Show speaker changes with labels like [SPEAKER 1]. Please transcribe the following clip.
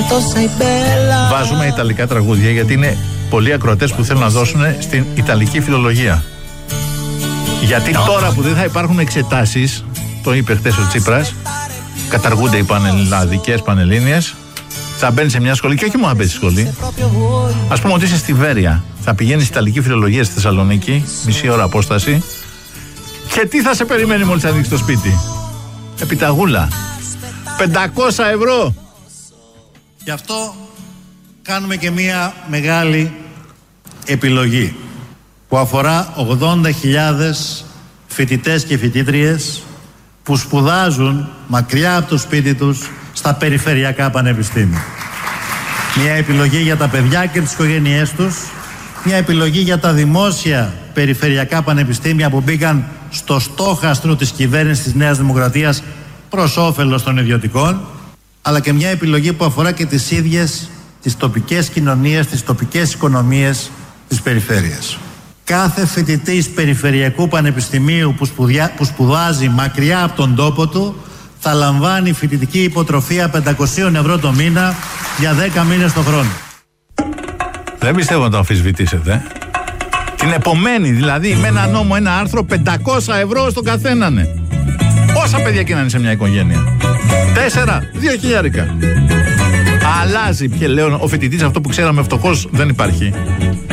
[SPEAKER 1] Βάζουμε ιταλικά τραγούδια γιατί είναι πολλοί ακροατές που θέλουν να δώσουν στην ιταλική φιλολογία. Γιατί τώρα που δεν θα υπάρχουν εξετάσεις, το είπε χτες ο Τσίπρας, καταργούνται οι πανελλαδικές, πανελλήνιες, θα μπαίνει σε μια σχολή και όχι μόνο να μπαίνει στη σχολή. Ας πούμε ότι είσαι στη Βέρεια, θα πηγαίνεις ιταλική φιλολογία στη Θεσσαλονίκη, μισή ώρα απόσταση, και τι θα σε περιμένει μόλις ανοίξεις το σπίτι? Επιταγούλα. 500 ευρώ.
[SPEAKER 2] Γι' αυτό κάνουμε και μια μεγάλη επιλογή που αφορά 80.000 φοιτητές και φοιτήτριες που σπουδάζουν μακριά από το σπίτι τους στα περιφερειακά πανεπιστήμια. Μια επιλογή για τα παιδιά και τις οικογένειές τους, μια επιλογή για τα δημόσια περιφερειακά πανεπιστήμια που μπήκαν στο στόχαστρο της κυβέρνησης της Νέας Δημοκρατίας προς όφελος των ιδιωτικών, αλλά και μια επιλογή που αφορά και τις ίδιες τις τοπικές κοινωνίες, τις τοπικές οικονομίες της περιφέρειας. Κάθε φοιτητής περιφερειακού πανεπιστημίου που σπουδάζει μακριά από τον τόπο του θα λαμβάνει φοιτητική υποτροφία 500 ευρώ το μήνα για 10 μήνες το χρόνο.
[SPEAKER 1] Δεν πιστεύω να το αμφισβητήσετε. Την επομένη, δηλαδή, με ένα νόμο, ένα άρθρο, 500 ευρώ στον καθέναν. Πόσα παιδιά και να είναι σε μια οικογένεια? 4, 2.000. Αλλάζει, και λέω, ο φοιτητής αυτό που ξέραμε φτωχός δεν υπάρχει.